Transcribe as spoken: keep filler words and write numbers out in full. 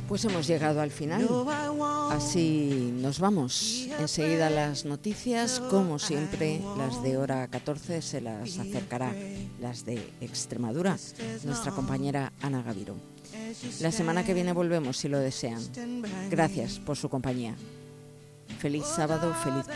Pues hemos llegado al final, así nos vamos. Enseguida las noticias, como siempre, las de hora catorce se las acercará, las de Extremadura, nuestra compañera Ana Gaviro. La semana que viene volvemos, si lo desean. Gracias por su compañía. Feliz sábado, feliz